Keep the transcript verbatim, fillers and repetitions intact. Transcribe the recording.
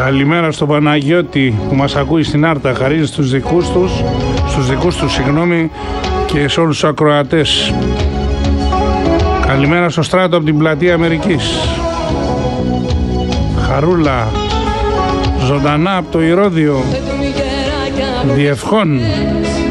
Καλημέρα στον Παναγιώτη που μας ακούει στην Άρτα, χαρίζει στους δικούς τους, στους δικούς τους, συγγνώμη, και σε όλους τους ακροατές. Καλημέρα στο Στράτο από την Πλατεία Αμερικής. Χαρούλα, ζωντανά από το Ηρώδειο, Διευχών.